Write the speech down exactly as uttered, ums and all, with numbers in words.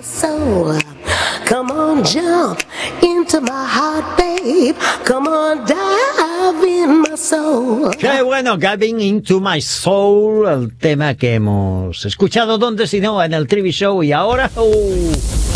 soul. Come on, jump into my heart, babe. Come on, dive in my soul. Qué bueno, Diving into My Soul, el tema que hemos escuchado, ¿dónde si no? En el T V Show. Y ahora... Uh,